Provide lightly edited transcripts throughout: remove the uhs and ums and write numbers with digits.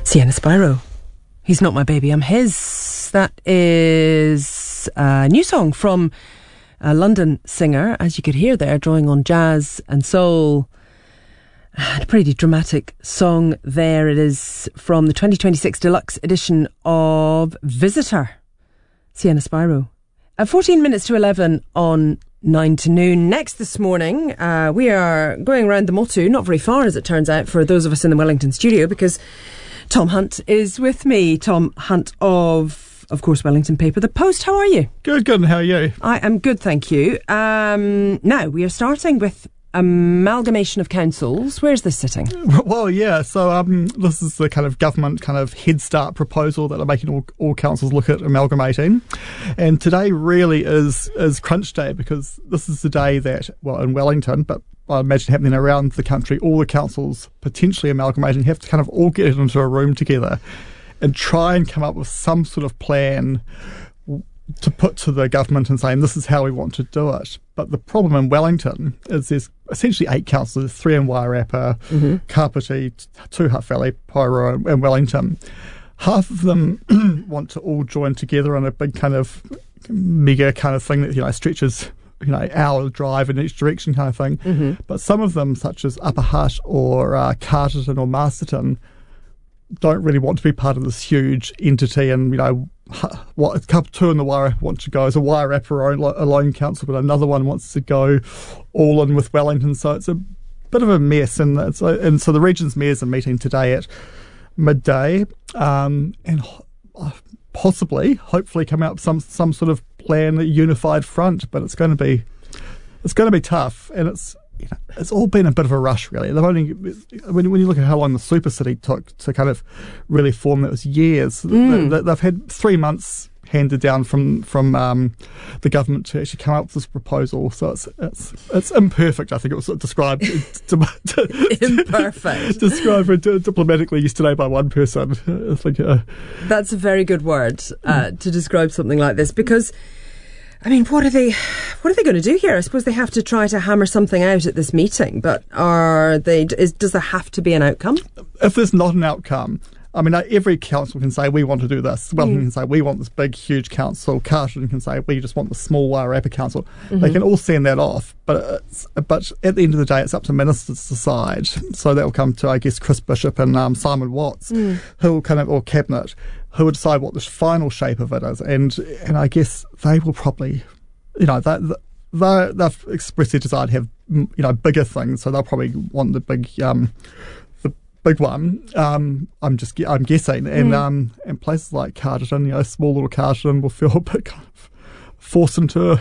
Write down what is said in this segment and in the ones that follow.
Sienna Spyro. He's Not My Baby, I'm His. That is a new song from a London singer, as you could hear there, drawing on jazz and soul. A pretty dramatic song there. It is from the 2026 deluxe edition of Visitor. Sienna Spyro. 14 minutes to 11 on 9 to noon. Next this morning, we are going around the Motu, not very far as it turns out for those of us in the Wellington studio, because Tom Hunt is with me. Tom Hunt of course, Wellington paper The Post. How are you? Good, and how are you? I am good, thank you. Now, we are starting with amalgamation of councils. Where's this sitting? Well, yeah, so this is the kind of government kind of head start proposal that are making all councils look at amalgamating. And today really is crunch day, because this is the day that, well, in Wellington, but I imagine happening around the country, all the councils potentially amalgamating have to kind of all get into a room together and try and come up with some sort of plan to put to the government and saying this is how we want to do it. But the problem in Wellington is there's essentially 8 councils, 3 in Wairarapa, Kapiti, 2 Hutt Valley, Paeroa and Wellington. Half of them want to all join together on a big kind of mega kind of thing that, stretches, hour drive in each direction kind of thing. But some of them, such as Upper Hutt or Carterton or Masterton, don't really want to be part of this huge entity, and what a couple 2 in the Wairarapa want to go as a Wairarapa alone council, but another one wants to go all in with Wellington. So it's a bit of a mess, and so the region's mayors are meeting today at midday, and hopefully come out with some sort of plan, a unified front. But it's going to be tough, and it's all been a bit of a rush, really. They've only, when you look at how long the Super City took to kind of really form, that was years. They've had 3 months handed down from the government to actually come up with this proposal. So it's imperfect. I think it was described imperfect. Described diplomatically yesterday by one person. I think that's a very good word to describe something like this, because I mean, what are they going to do here? I suppose they have to try to hammer something out at this meeting, but does there have to be an outcome? If there's not an outcome, I mean, every council can say, we want to do this. Wellington can say, we want this big, huge council. Carterton can say, we just want the small Wairarapa council. They can all send that off, but at the end of the day, it's up to ministers to decide. So that will come to, I guess, Chris Bishop and Simon Watts, who will or cabinet, who will decide what the final shape of it is. And I guess they will probably, they've expressed their desire to have, bigger things. So they'll probably want the big one. I'm guessing, and places like Carterton, small little Carterton, will feel a bit kind of forced into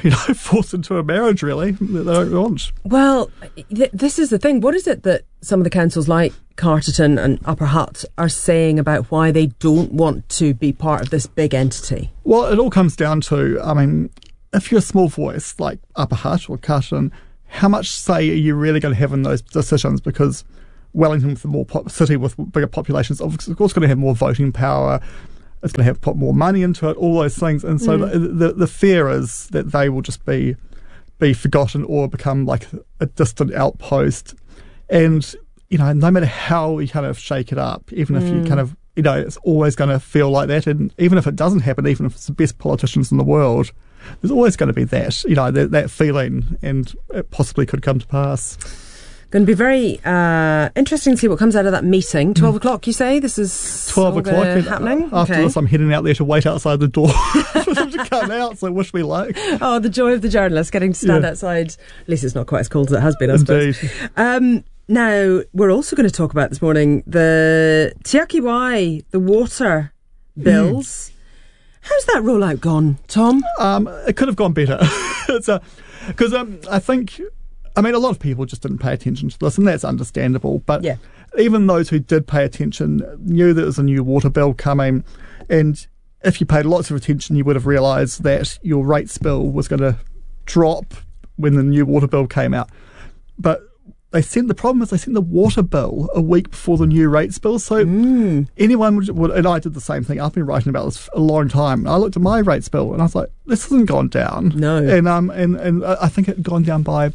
a marriage, really, that they don't want. Well, this is the thing. What is it that some of the councils like Carterton and Upper Hutt are saying about why they don't want to be part of this big entity? Well, it all comes down to, I mean, if you're a small voice like Upper Hutt or Carterton, how much say are you really going to have in those decisions? Because Wellington, with the more city with bigger populations, of course going to have more voting power. It's going to have to put more money into it, all those things. And so the fear is that they will just be forgotten or become like a distant outpost. And, no matter how you kind of shake it up, even if you kind of, it's always going to feel like that. And even if it doesn't happen, even if it's the best politicians in the world, there's always going to be that, that feeling, and it possibly could come to pass. Going to be very interesting to see what comes out of that meeting. 12 o'clock, you say? This is 12 o'clock happening? After this, I'm heading out there to wait outside the door for them to come out, so wish me luck. Oh, the joy of the journalist, getting to stand outside. At least it's not quite as cold as it has been, I suppose. Indeed. Now, we're also going to talk about this morning the Tiaki Wai, the water bills. How's that rollout gone, Tom? It could have gone better. Because I think, a lot of people just didn't pay attention to this, and that's understandable. But even those who did pay attention knew there was a new water bill coming, and if you paid lots of attention, you would have realised that your rates bill was going to drop when the new water bill came out. But they sent the water bill a week before the new rates bill. So anyone would, and I did the same thing. I've been writing about this for a long time. I looked at my rates bill and I was like, this hasn't gone down. No. And I think it had gone down by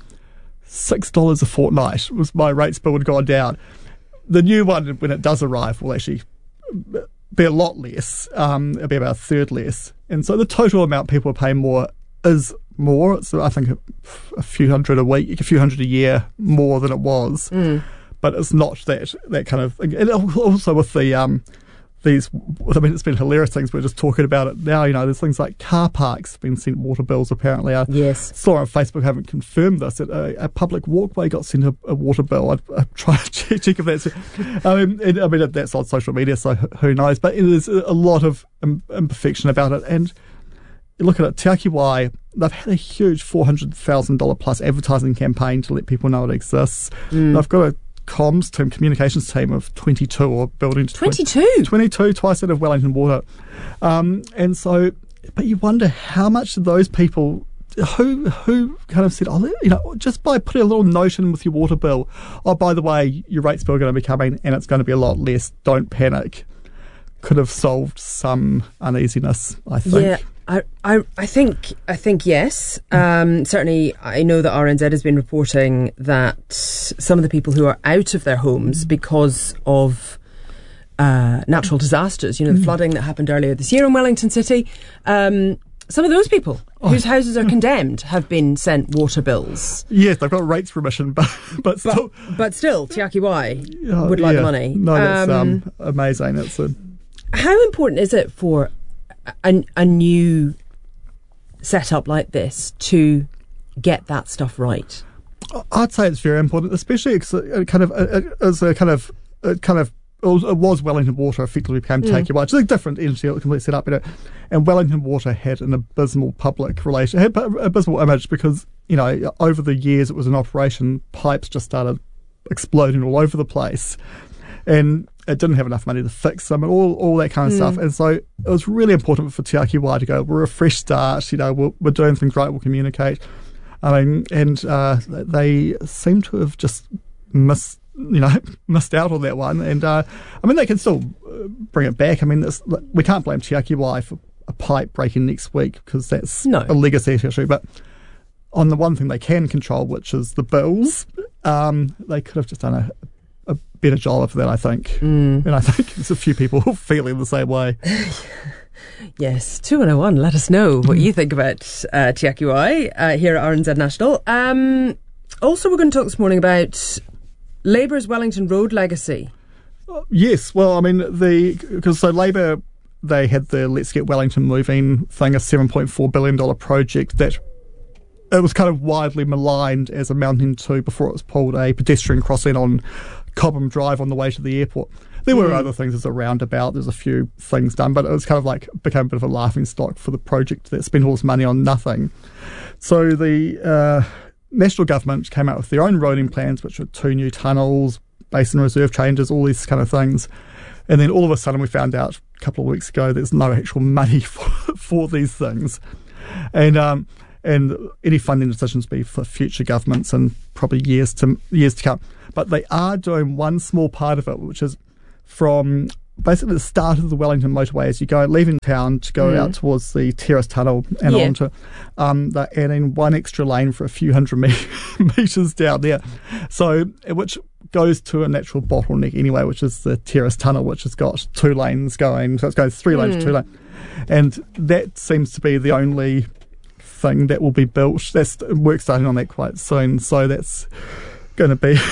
$6 a fortnight was my rates bill had gone down. The new one, when it does arrive, will actually be a lot less. It'll be about a third less. And so the total amount people are paying more is more. So I think a few hundred a week, a few hundred a year more than it was. But it's not that kind of thing. And also with the it's been hilarious things. We're just talking about it now. There's things like car parks being sent water bills. Apparently, yes. Saw on Facebook. Haven't confirmed this. That a public walkway got sent a water bill. I try to check if that's. I mean that's on social media, so who knows? But there's a lot of imperfection about it. And you look at it, Te Aki Wai, they've had a huge $400,000 plus advertising campaign to let people know it exists. They've got a communications team of 22 or building 22 twice that of Wellington Water. And so, but you wonder how much of those people who kind of said, just by putting a little note in with your water bill, by the way, your rate's bill going to be coming and it's going to be a lot less, don't panic, could have solved some uneasiness, I think. Yeah. I think yes. Certainly, I know that RNZ has been reporting that some of the people who are out of their homes because of natural disasters, the flooding that happened earlier this year in Wellington City, some of those people whose houses are condemned have been sent water bills. Yes, they've got rates remission, but still, Te Aki Wai would like the money. No, that's amazing. How important is it for a new setup like this to get that stuff right? I'd say it's very important, especially it was Wellington Water effectively became Te Aki Wai, which is a different entity, completely set up in it. And Wellington Water had an abysmal public relation, had an abysmal image because over the years it was an operation, pipes just started exploding all over the place, and it didn't have enough money to fix them and all that kind of stuff. And so it was really important for Te Aki Wai to go, we're a fresh start, we're doing things right, we'll communicate. They seem to have just missed out on that one. And they can still bring it back. We can't blame Te Aki Wai for a pipe breaking next week because that's a legacy issue. But on the one thing they can control, which is the bills, they could have just done a better job of that, I think. And I think there's a few people feeling the same way. Yes, 2101, let us know what you think about Te Aki Wai here at RNZ National. Also, we're going to talk this morning about Labour's Wellington Road legacy. Yes, well, because Labour, they had the Let's Get Wellington Moving thing, a $7.4 billion project that it was kind of widely maligned as amounting to, before it was pulled, a pedestrian crossing on Cobham Drive on the way to the airport. There were other things as a roundabout. There's a few things done, but it was kind of became a bit of a laughing stock for the project that spent all this money on nothing. So the national government came out with their own roading plans, which were 2 new tunnels, basin reserve changes, all these kind of things. And then all of a sudden we found out a couple of weeks ago there's no actual money for these things. And any funding decisions be for future governments and probably years to come. But they are doing one small part of it, which is from basically the start of the Wellington motorway as you go, leaving town to go out towards the Terrace Tunnel and onto, they're adding one extra lane for a few hundred metres down there. So, which goes to a natural bottleneck anyway, which is the Terrace Tunnel, which has got 2 lanes going. So it's going 3 lanes to 2 lanes. And that seems to be the only thing that will be built. That's work starting on that quite soon. So that's going to be,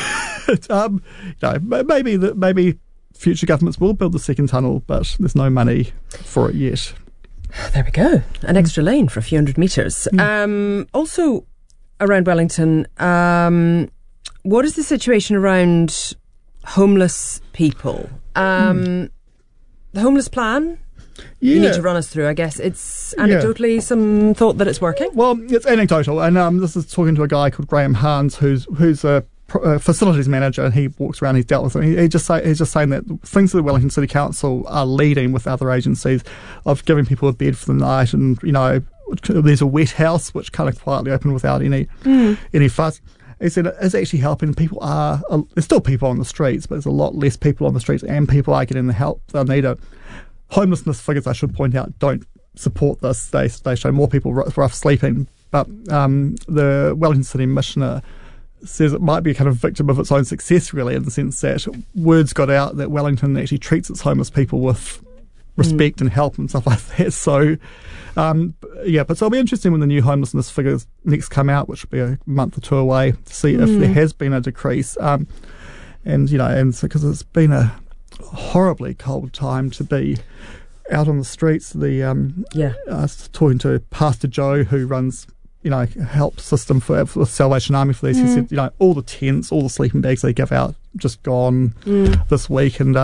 maybe future governments will build the second tunnel, but there's no money for it yet. There we go. An extra lane for a few hundred metres. Also around Wellington, what is the situation around homeless people? The homeless plan? You need to run us through, I guess. It's anecdotally some thought that it's working. Well, it's anecdotal, and this is talking to a guy called Graham Harns, who's a facilities manager, and he walks around, he's dealt with it. He's just saying that things that the Wellington City Council are leading with other agencies of giving people a bed for the night, and there's a wet house which kind of quietly opened without any fuss. He said it's actually helping. There's still people on the streets, but there's a lot less people on the streets, and people are getting the help they need. Homelessness figures, I should point out, don't support this. They show more people rough sleeping. But the Wellington City Missioner says it might be a kind of victim of its own success, really, in the sense that words got out that Wellington actually treats its homeless people with respect and help and stuff like that. So, but so it'll be interesting when the new homelessness figures next come out, which will be a month or two away, to see if there has been a decrease. And because it's been a horribly cold time to be out on the streets. I was talking to Pastor Joe, who runs a help system for Salvation Army for these. He said, all the tents, all the sleeping bags they give out just gone this week, and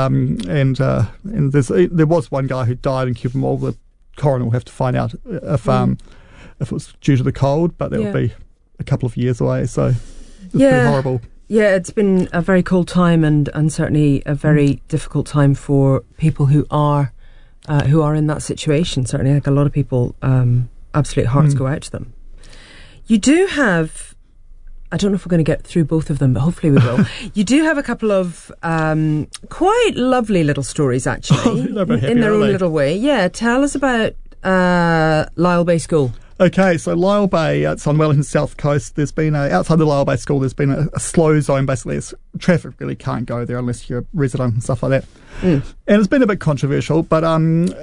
there was one guy who died in Cuba Mall. The coroner will have to find out if it was due to the cold, but that would be a couple of years away. So it's pretty horrible. Yeah, it's been a very cold time and certainly a very difficult time for people who are in that situation. Certainly, like a lot of people, absolute hearts go out to them. You do have, I don't know if we're going to get through both of them, but hopefully we will. You do have a couple of quite lovely little stories, actually, in their own little way. Yeah, tell us about Lyall Bay School. Okay, so Lyall Bay, it's on Wellington's south coast. There's been outside the Lyall Bay School, there's been a slow zone. Basically, traffic really can't go there unless you're a resident and stuff like that. And it's been a bit controversial, but at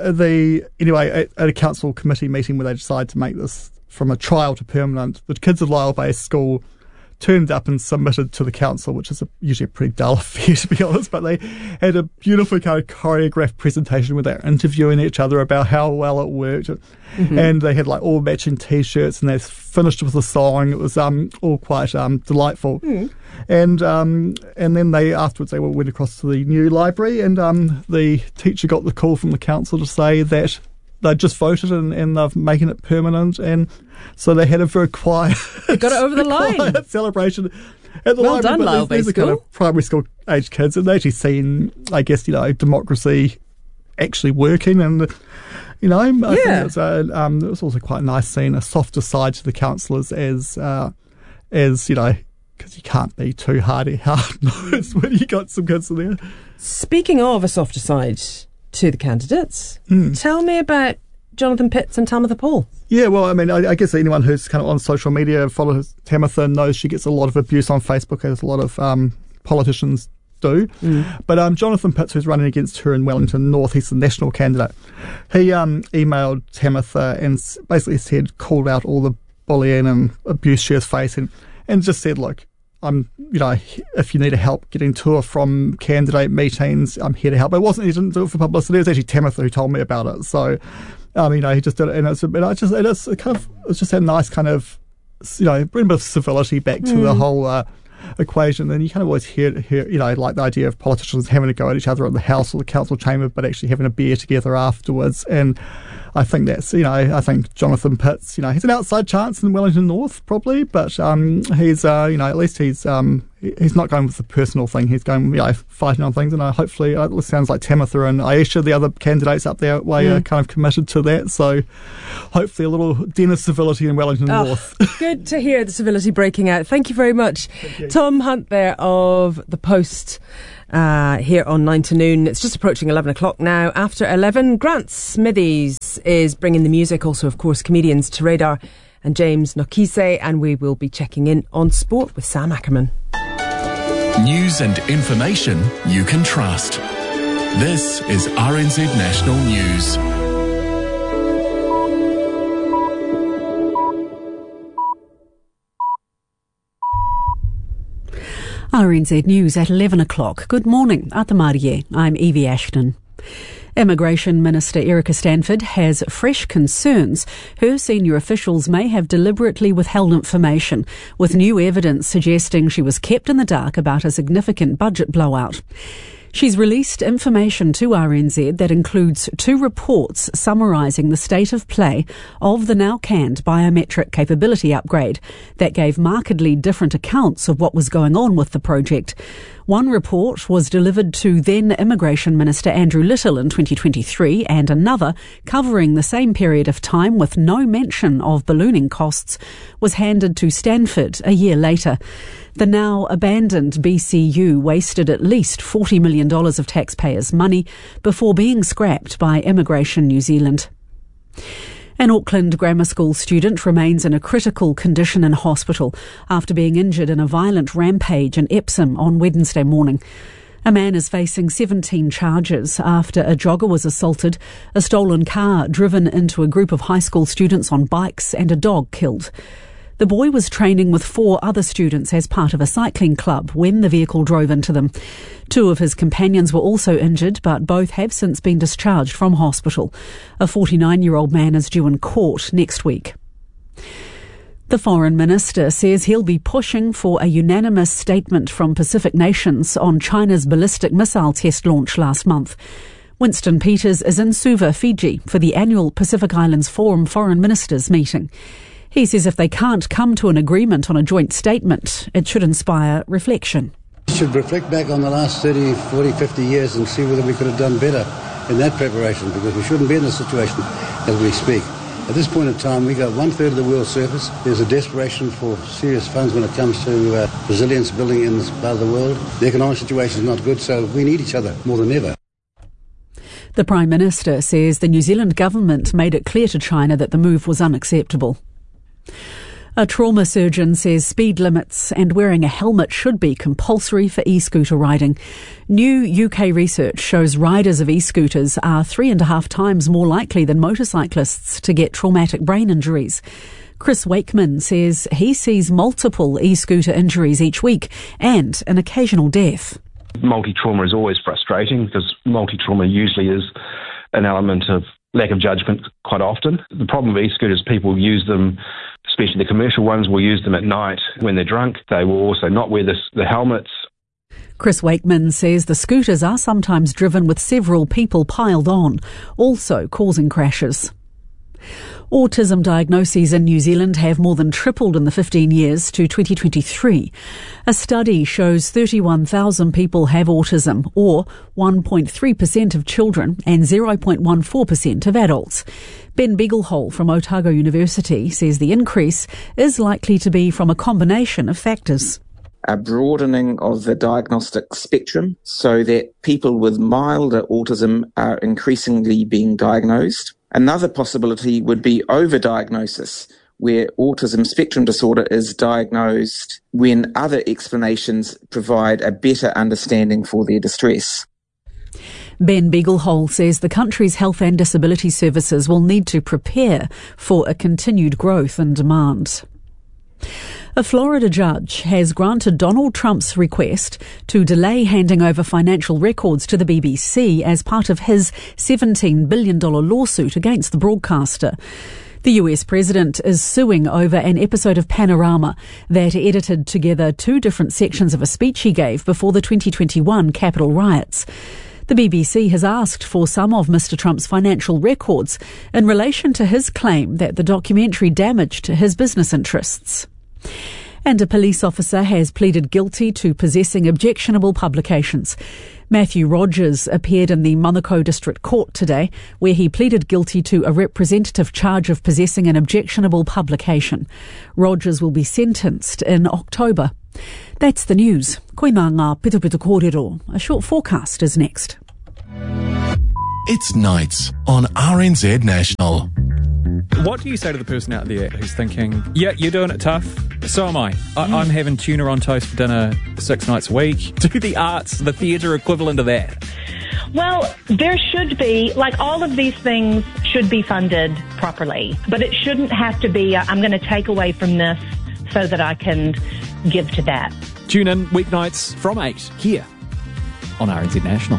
a council committee meeting where they decided to make this from a trial to permanent, the kids of Lyall Bay School turned up and submitted to the council, which is usually a pretty dull affair, to be honest, but they had a beautiful kind of choreographed presentation where they were interviewing each other about how well it worked. And they had all matching T-shirts, and they finished with a song. It was all quite delightful. And then they afterwards went across to the new library, and the teacher got the call from the council to say that they just voted and they're making it permanent, and so they had a very quiet, they got it over the line, celebration at the well library. Done, Lyall Bay School. Kind of primary school age kids, and they actually seen, I guess, democracy actually working, and I think it was also quite nice seeing a softer side to the councillors as because you can't be too hard-nosed when you got some kids in there. Speaking of a softer side to the candidates, tell me about Jonathan Pitts and Tamitha Paul. Yeah, well, I mean, I guess anyone who's kind of on social media and follows Tamitha knows she gets a lot of abuse on Facebook, as a lot of politicians do. But Jonathan Pitts, who's running against her in Wellington North, he's the national candidate. He emailed Tamitha and basically called out all the bullying and abuse she was facing, and just said, look, if you need help getting to or from candidate meetings, I'm here to help. He didn't do it for publicity. It was actually Tamitha who told me about it. So, he just did it, and it's just a nice kind of, bring a bit of civility back to the whole equation. And you kind of always hear, like the idea of politicians having to go at each other at the House or the council chamber, but actually having a beer together afterwards. And I think that's, I think Jonathan Pitts, he's an outside chance in Wellington North, probably, but he's, at least he's not going with the personal thing. He's going, fighting on things, and hopefully, it sounds like Tamitha and Aisha, the other candidates up there, are kind of committed to that. So hopefully a little den of civility in Wellington North. Good to hear the civility breaking out. Thank you very much. Tom Hunt there of The Post. Here on 9 to Noon. It's just approaching 11 o'clock now. After 11, Grant Smithies is bringing the music. Also, of course, comedians Teradar and James Nokise, and we will be checking in on sport with Sam Ackerman. News and information you can trust. This is RNZ National News. RNZ News at 11 o'clock. Good morning. Atamarie. I'm Evie Ashton. Immigration Minister Erica Stanford has fresh concerns her senior officials may have deliberately withheld information, with new evidence suggesting she was kept in the dark about a significant budget blowout. She's released information to RNZ that includes 2 reports summarising the state of play of the now canned biometric capability upgrade that gave markedly different accounts of what was going on with the project. One report was delivered to then Immigration Minister Andrew Little in 2023, and another, covering the same period of time with no mention of ballooning costs, was handed to Stanford a year later. The now abandoned BCU wasted at least $40 million of taxpayers' money before being scrapped by Immigration New Zealand. An Auckland grammar school student remains in a critical condition in hospital after being injured in a violent rampage in Epsom on Wednesday morning. A man is facing 17 charges after a jogger was assaulted, a stolen car driven into a group of high school students on bikes, and a dog killed. The boy was training with 4 other students as part of a cycling club when the vehicle drove into them. 2 of his companions were also injured, but both have since been discharged from hospital. A 49-year-old man is due in court next week. The Foreign Minister says he'll be pushing for a unanimous statement from Pacific nations on China's ballistic missile test launch last month. Winston Peters is in Suva, Fiji, for the annual Pacific Islands Forum Foreign Ministers meeting. He says if they can't come to an agreement on a joint statement, it should inspire reflection. We should reflect back on the last 30, 40, 50 years and see whether we could have done better in that preparation, because we shouldn't be in this situation as we speak. At this point in time, we got 1/3 of the world's surface. There's a desperation for serious funds when it comes to resilience building in this part of the world. The economic situation is not good, so we need each other more than ever. The Prime Minister says the New Zealand government made it clear to China that the move was unacceptable. A trauma surgeon says speed limits and wearing a helmet should be compulsory for e-scooter riding. New UK research shows riders of e-scooters are 3.5 times more likely than motorcyclists to get traumatic brain injuries. Chris Wakeman says he sees multiple e-scooter injuries each week and an occasional death. Multi-trauma is always frustrating because multi-trauma usually is an element of lack of judgment quite often. The problem with e-scooters, people use them, especially the commercial ones, will use them at night when they're drunk. They will also not wear the helmets. Chris Wakeman says the scooters are sometimes driven with several people piled on, also causing crashes. Autism diagnoses in New Zealand have more than tripled in the 15 years to 2023. A study shows 31,000 people have autism, or 1.3% of children and 0.14% of adults. Ben Beaglehole from Otago University says the increase is likely to be from a combination of factors. A broadening of the diagnostic spectrum so that people with milder autism are increasingly being diagnosed. Another possibility would be overdiagnosis, where autism spectrum disorder is diagnosed when other explanations provide a better understanding for their distress. Ben Beaglehole says the country's health and disability services will need to prepare for a continued growth in demand. A Florida judge has granted Donald Trump's request to delay handing over financial records to the BBC as part of his $17 billion lawsuit against the broadcaster. The US president is suing over an episode of Panorama that edited together 2 different sections of a speech he gave before the 2021 Capitol riots. The BBC has asked for some of Mr. Trump's financial records in relation to his claim that the documentary damaged his business interests. And a police officer has pleaded guilty to possessing objectionable publications. Matthew Rogers appeared in the Manukau District Court today, where he pleaded guilty to a representative charge of possessing an objectionable publication. Rogers will be sentenced in October. That's the news. Koina ngā pitupitu kōrero. A short forecast is next. It's Nights on RNZ National. What do you say to the person out there who's thinking, yeah, you're doing it tough, so am I. I'm having tuna on toast for dinner 6 nights a week. Do the arts, the theatre equivalent of that? Well, there should be, like all of these things should be funded properly, but it shouldn't have to be, I'm going to take away from this so that I can give to that. Tune in weeknights from 8 here on RNZ National.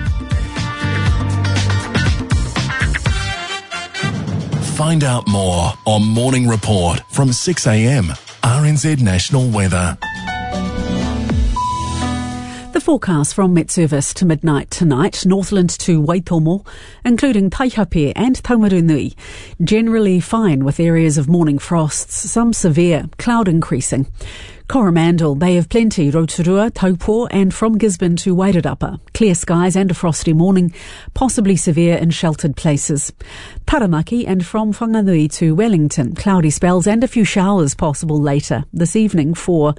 Find out more on Morning Report from 6 a.m. RNZ National Weather. The forecast from Met Service to midnight tonight, Northland to Waitomo, including Taihape and Taumarunui. Generally fine with areas of morning frosts, some severe, cloud increasing. Coromandel, Bay of Plenty, Rotorua, Taupo, and from Gisborne to Wairarapa. Clear skies and a frosty morning, possibly severe in sheltered places. Taramaki and from Whanganui to Wellington, cloudy spells and a few showers possible later this evening for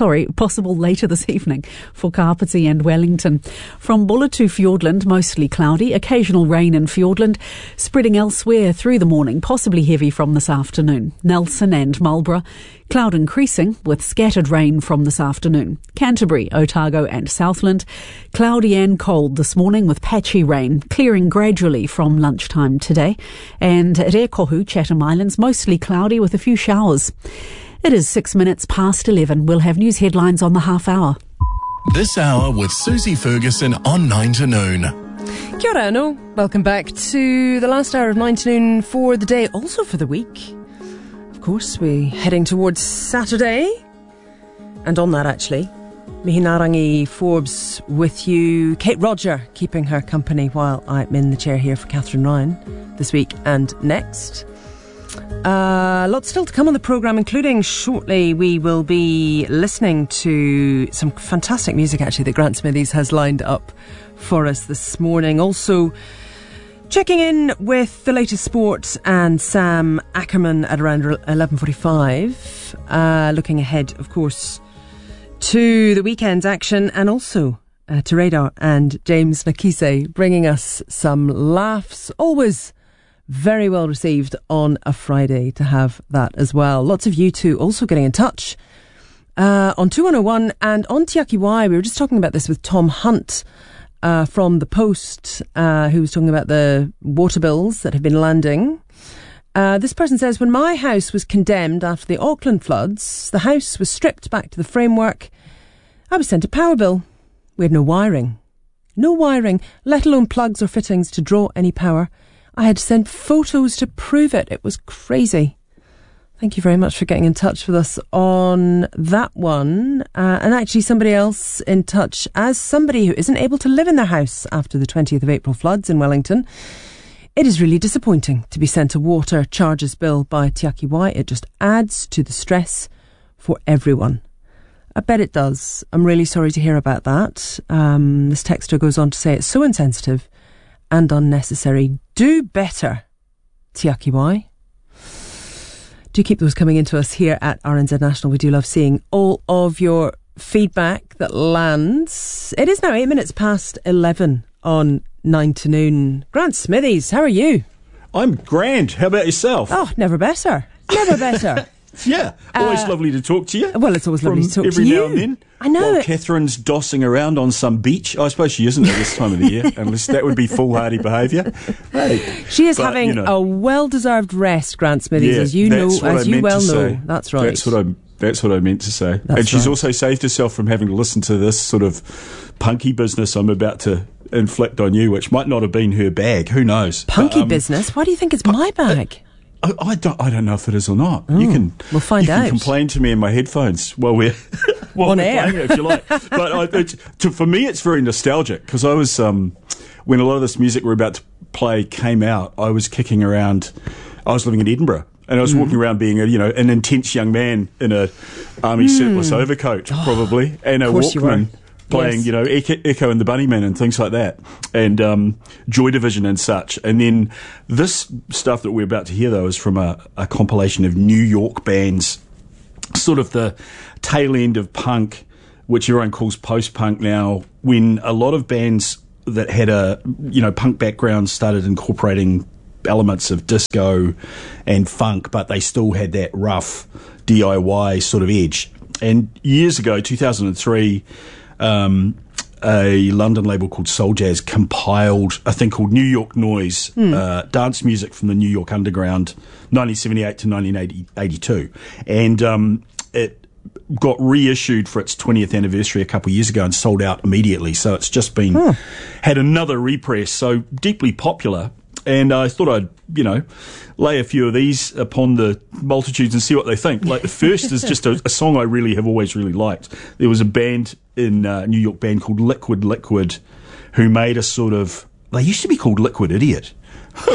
Kapiti and Wellington. From Bulla to Fiordland, mostly cloudy, occasional rain in Fiordland, spreading elsewhere through the morning, possibly heavy from this afternoon. Nelson and Marlborough, cloud increasing with scattered rain from this afternoon. Canterbury, Otago and Southland, cloudy and cold this morning with patchy rain, clearing gradually from lunchtime today. And Rekohu, Chatham Islands, mostly cloudy with a few showers. It is 6 minutes past 11. We'll have news headlines on the half hour. This hour with Susie Ferguson on 9 to noon. Kia ora anō. Welcome back to the last hour of 9 to noon for the day, also for the week. Of course, we're heading towards Saturday. And on that, actually, mihi narangi Forbes with you. Kate Roger keeping her company while I'm in the chair here for Catherine Ryan this week and next. Lots still to come on the programme, including shortly we will be listening to some fantastic music actually that Grant Smithies has lined up for us this morning. Also checking in with the latest sport and Sam Ackerman at around 11:45. Looking ahead, of course, to the weekend's action and also to Radar and James Nakise bringing us some laughs. Always very well received on a Friday to have that as well. Lots of you too also getting in touch on 2101 and on Tiaki Wai. We were just talking about this with Tom Hunt from The Post, who was talking about the water bills that have been landing. This person says, when my house was condemned after the Auckland floods, the house was stripped back to the framework. I was sent a power bill. We had no wiring, let alone plugs or fittings to draw any power. I had sent photos to prove it. It was crazy. Thank you very much for getting in touch with us on that one. And actually somebody else in touch as somebody who isn't able to live in their house after the 20th of April floods in Wellington. It is really disappointing to be sent a water charges bill by Tiaki Wai. It just adds to the stress for everyone. I bet it does. I'm really sorry to hear about that. This texter goes on to say it's so insensitive and unnecessary. Do better, Tiaki Wai. Do keep those coming into us here at RNZ National. We do love seeing all of your feedback that lands. It is now 8 minutes past 11 on 9 to noon. Grant Smithies, how are you? I'm grand. How about yourself? Oh, never better. Never better. Yeah, always lovely to talk to you. Well, it's always lovely to talk to you. Every now and then. I know. While Catherine's dossing around on some beach. I suppose she isn't at this time of the year, unless that would be foolhardy behaviour. Hey, she is having a well-deserved rest, Grant Smithies, as you know, as you well know. That's right. That's what I meant to say. And she's also saved herself from having to listen to this sort of punky business I'm about to inflict on you, which might not have been her bag. Who knows? Punky business? Why do you think it's my bag? I don't know if it is or not. Oh, we'll find out. You can complain to me in my headphones while we're on air, playing it, if you like. But for me, it's very nostalgic because I was when a lot of this music we're about to play came out, I was kicking around. I was living in Edinburgh. And I was walking around being an intense young man in a army surplus overcoat, probably, and a Walkman, playing, Echo and the Bunnymen and things like that, and Joy Division and such. And then this stuff that we're about to hear, though, is from a compilation of New York bands, sort of the tail end of punk, which everyone calls post-punk now, when a lot of bands that had a, punk background started incorporating elements of disco and funk, but they still had that rough DIY sort of edge. And years ago, 2003, a London label called Soul Jazz compiled a thing called New York Noise, dance music from the New York Underground, 1978 to 1982. And it got reissued for its 20th anniversary a couple of years ago and sold out immediately. So it's just been had another repress, so deeply popular. And I thought I'd, lay a few of these upon the multitudes and see what they think. Like the first is just a song I really have always really liked. There was a band in New York band called Liquid Liquid who made a sort of, they used to be called Liquid Idiot.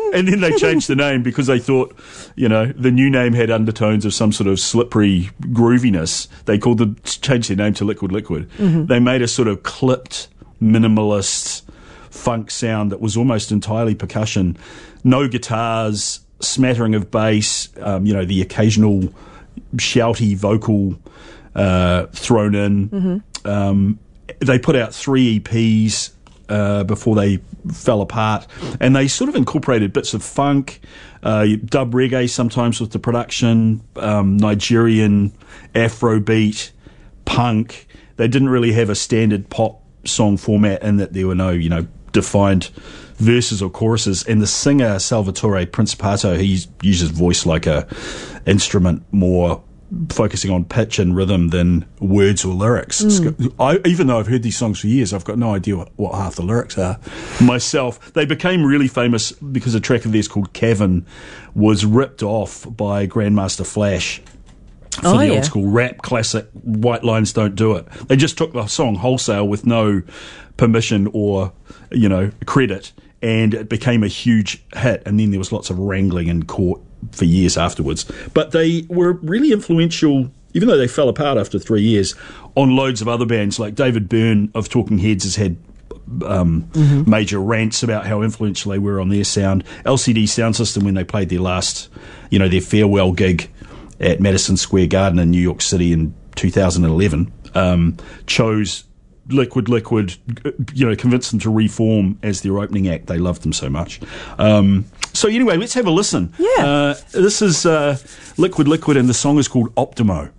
And then they changed the name because they thought, the new name had undertones of some sort of slippery grooviness. They changed their name to Liquid Liquid. Mm-hmm. They made a sort of clipped, minimalist funk sound that was almost entirely percussion. No guitars, smattering of bass, the occasional shouty vocal thrown in. Mm-hmm. They put out 3 EPs before they fell apart, and they sort of incorporated bits of funk, dub reggae sometimes with the production, Nigerian Afrobeat, punk. They didn't really have a standard pop song format in that there were no, defined verses or choruses. And the singer, Salvatore Principato, he uses voice like a instrument, more focusing on pitch and rhythm than words or lyrics. Even though I've heard these songs for years, I've got no idea what half the lyrics are myself. They became really famous because a track of theirs called Cavern was ripped off by Grandmaster Flash for the old school rap classic White Lines Don't Do It. They just took the song wholesale with no permission or credit, and it became a huge hit, and then there was lots of wrangling in court for years afterwards. But they were really influential, even though they fell apart after 3 years, on loads of other bands. Like David Byrne of Talking Heads has had major rants about how influential they were on their sound. LCD Sound System, when they played their last, their farewell gig at Madison Square Garden in New York City in 2011, chose Liquid, convinced them to reform as their opening act. They loved them so much. So anyway, let's have a listen. Yeah. This is Liquid, and the song is called Optimo.